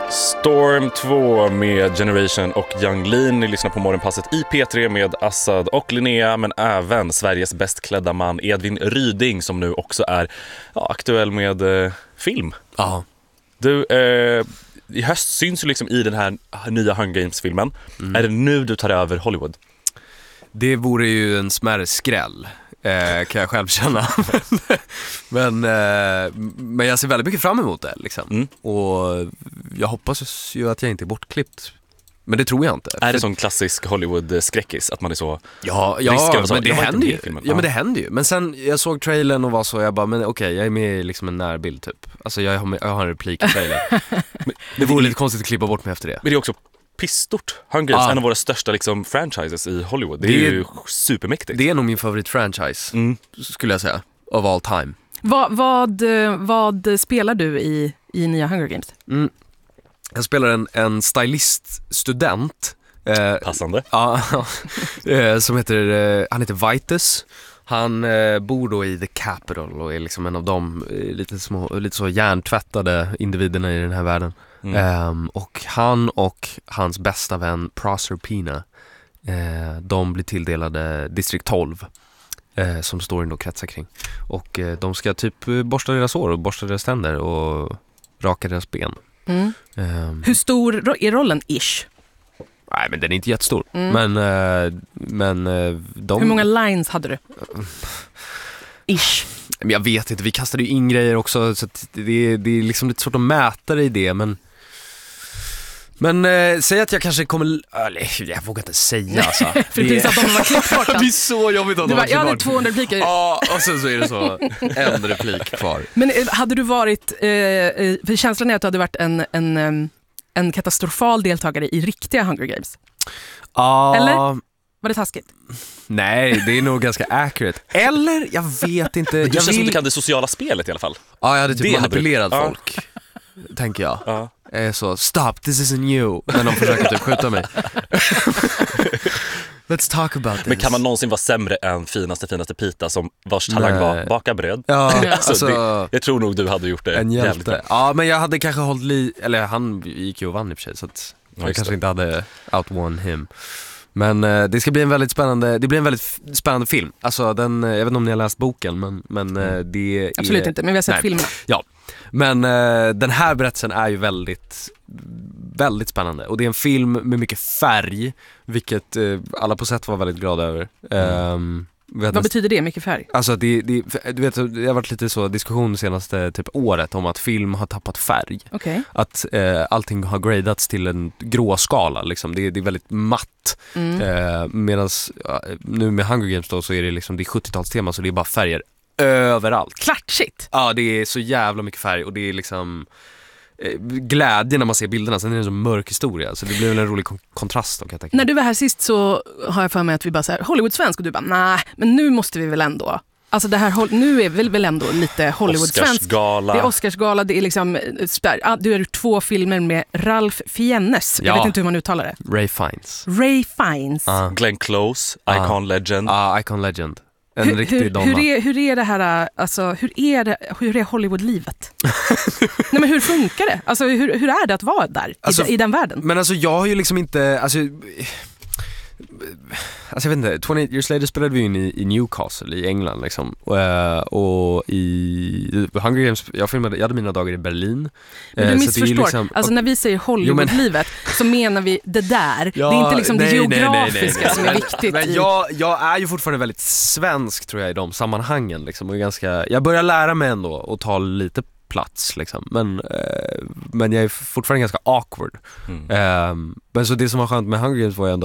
Storm 2 med Generation och Yung Lean. Ni lyssnar på Morgonpasset i P3 med Assad och Linnea, men även Sveriges bäst klädda man Edvin Ryding som nu också är aktuell med film. Ja. Du, i höst syns ju liksom i den här nya Hunger Games-filmen. Är det nu du tar över Hollywood? Det vore ju en smärre skräll, kan jag själv känna. men jag ser väldigt mycket fram emot det liksom. Och jag hoppas ju att jag inte är bortklippt. Men det tror jag inte. Är det sån klassisk Hollywood-skräckis att man är så... Ja, men det händer ju. Ja, men det händer ju. Men sen, jag såg trailern och var så, jag bara, men okej, jag är med i liksom en närbild typ. Alltså jag har en replik i trailern. Det vore lite konstigt att klippa bort mig efter det. Men det är också pissstort. Hunger Games är en av våra största liksom, franchises i Hollywood. Det är ju supermäktigt. Det är nog min favorit-franchise, skulle jag säga, of all time. Vad spelar du i nya Hunger Games? Jag spelar en styliststudent. Passande. Som heter, han heter Vitus. Han bor då i The Capital och är liksom en av de lite så hjärntvättade individerna i den här världen. Och han och hans bästa vän Proserpina, de blir tilldelade District 12 som storyn då kretsar kring. Och de ska typ borsta deras hår och borsta deras tänder och raka deras ben. Hur stor är rollen ish? Nej, men den är inte jättestor. Men de... Hur många lines hade du? Ish. Men jag vet inte, vi kastade ju in grejer också, så att det är liksom lite svårt att mäta det i det, men säg att jag kanske kommer... Jag vågar inte säga alltså. För det är så att de var klippt bort. Det är så jobbigt att de var klippt bort. Jag hade 200 repliker. Ja, och sen så är det så en replik kvar. Men hade du varit... för känslan är att du hade varit en katastrofal deltagare i riktiga Hunger Games. Eller? Var det taskigt? Nej, det är nog ganska accurate. Eller, jag vet inte. Men du känns som du kan det sociala spelet i alla fall. Ja, jag hade typ manipulerat folk, tänker jag. Så, stop, this isn't you. När de försöker typ skjuta mig. Let's talk about this. Men kan man någonsin vara sämre än finaste Pita som vars talang var baka bröd? Ja, alltså, jag tror nog du hade gjort det en jävligt bra. Ja, men jag hade kanske hållit eller han gick ju och vann i och för sig, så att jag kanske inte hade outwon him. Men det ska bli en väldigt spännande film. Alltså jag vet inte om ni har läst boken, men det är... Absolut inte, men vi har sett filmerna. Ja, men den här berättelsen är ju väldigt, väldigt spännande. Och det är en film med mycket färg, vilket alla på sätt var väldigt glada över. Vad betyder det, mycket färg? Alltså du vet, det har varit lite så diskussion senaste typ året om att film har tappat färg. Okay. Att allting har gradats till en grå skala liksom. Det är väldigt matt. Medan nu med Hunger Games då, så är det liksom, det är 70-talstema, så det är bara färger överallt. Klatschigt. Ja, det är så jävla mycket färg, och det är liksom glädje när man ser bilderna. Sen är det en så mörk historia, så det blir väl en rolig kontrast då, kan jag tänka. När du var här sist så har jag för mig att vi bara så här, Hollywood-svensk, och du bara, nej, men nu måste vi väl ändå. Alltså det här, nu är väl ändå lite Hollywood-svensk. Oscarsgala. Det är Oscarsgala, det är liksom, du har 2 filmer med Ralph Fiennes. Jag vet inte hur man uttalar det. Ray Fiennes. Glenn Close, Icon Legend. Icon Legend. En riktig donna. Hur är det här, alltså hur är Hollywood-livet? Nej, men hur funkar det? Alltså hur är det att vara där, alltså, i den världen? Men alltså jag har ju liksom inte, alltså jag vet inte, 28 Years Later spelade vi in i Newcastle i England liksom. Och i Hunger Games, jag hade mina dagar i Berlin. Men du missförstår, liksom, alltså när vi säger Hollywood-livet så menar vi det där. Ja, det är inte liksom det geografiska som är viktigt. Men jag är ju fortfarande väldigt svensk, tror jag, i de sammanhangen liksom, och jag börjar lära mig ändå och ta lite plats liksom. Men jag är fortfarande ganska awkward. Men så det som var skönt med Hunger Games var ju ändå